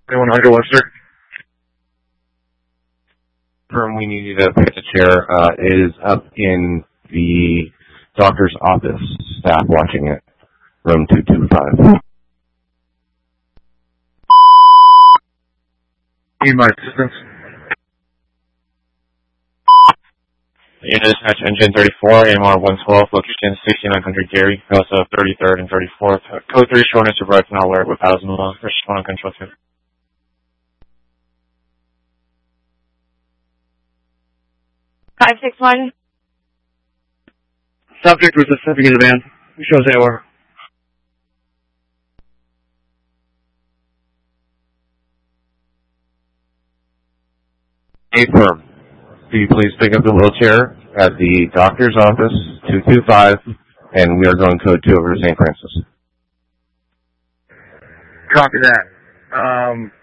100 Webster. Firm, we need you to pick the chair. It is up in the doctor's office. Staff watching it. Room 225. Need my assistance. Unit dispatch engine 34, AMR 112, location 6900 Gary, also 33rd and 34th. Code 3 shortness of breath and alert with asthma. Respond on control 2. Five 6-1. Subject was stepping in the van. Shows AOR. Firm, will you please pick up the wheelchair at the doctor's office, 225, and we are going code 2 over to St. Francis. Copy that.